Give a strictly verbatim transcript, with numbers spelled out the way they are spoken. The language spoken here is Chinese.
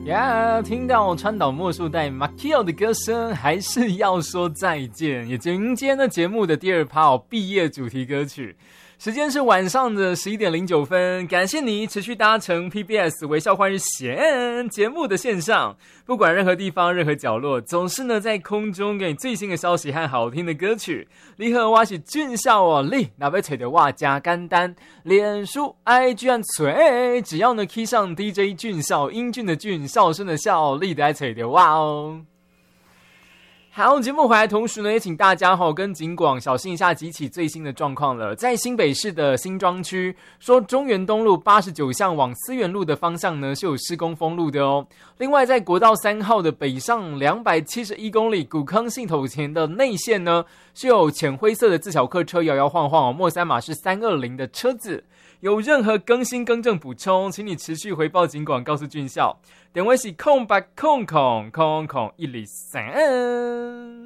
呀、yeah, 听到川岛茉树代 Makio 的歌声，还是要说再见，也就迎接呢节目的第二趴哦，毕业主题歌曲。时间是晚上的十一点零九分，感谢你持续搭乘 P B S 微笑换日线节目的线上，不管任何地方任何角落，总是呢在空中给你最新的消息和好听的歌曲。你好，我是俊孝哦，你若要找到我加简单，脸书 I G 和嘴，只要呢 key 上 D J 俊孝，英俊的俊，笑声的笑，你就会找到我哦。好，节目回来同时呢，也请大家齁跟警广小心一下几起最新的状况了。在新北市的新庄区，说中原东路八十九巷往思源路的方向呢是有施工封路的哦。另外，在国道三号的北上两百七十一公里古坑信头前的内线呢，是有浅灰色的自小客车摇摇晃晃哦，末三码是三二零的车子。有任何更新更正补充，请你持续回报警广，告诉俊孝。电话是空八空空空空一零三。